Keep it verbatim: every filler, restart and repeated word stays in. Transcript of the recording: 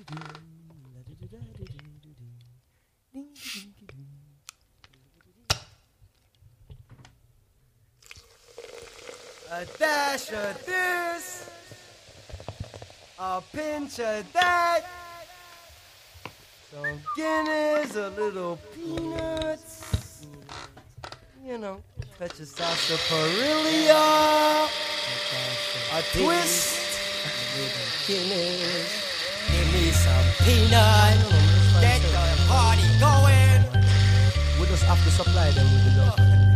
A dash of this, a pinch of that, some Guinness, a little peanuts, you know, fetch a sarsaparilla, a twist, Guinness, give me some peanut, get the party going. we just have to supply them with the love.